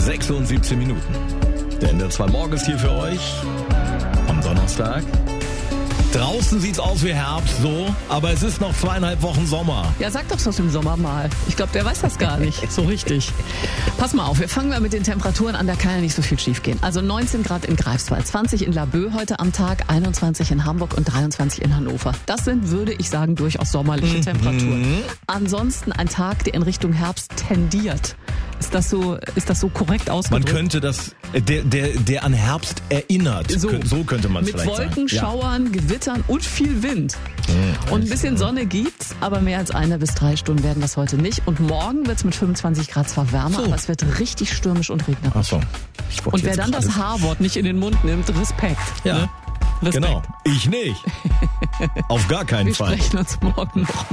6 und 17 Minuten. Der NDR 2 Morgen ist hier für euch am Donnerstag. Draußen sieht's aus wie Herbst, so, aber es ist noch 2,5 Wochen Sommer. Ja, sag doch das im Sommer mal. Ich glaube, der weiß das gar nicht so richtig. Pass mal auf, wir fangen mal mit den Temperaturen an, da kann ja nicht so viel schief gehen. Also 19 Grad in Greifswald, 20 in Laboe heute am Tag, 21 in Hamburg und 23 in Hannover. Das sind, würde ich sagen, durchaus sommerliche Temperaturen. Ansonsten ein Tag, der in Richtung Herbst tendiert. Ist das so korrekt ausgedrückt? Man könnte das, der an Herbst erinnert. So könnte man es vielleicht sagen. Mit Wolken, Schauern, Gewittern und viel Wind. Und ein bisschen Sonne gibt's, aber mehr als 1 bis 3 Stunden werden das heute nicht. Und morgen wird's mit 25 Grad zwar wärmer, aber es wird richtig stürmisch und regnerisch. Ach so. Und wer dann das H-Wort nicht in den Mund nimmt, Respekt. Ja, ne? Respekt. Genau. Ich nicht. Auf gar keinen Fall. Wir sprechen uns morgen noch.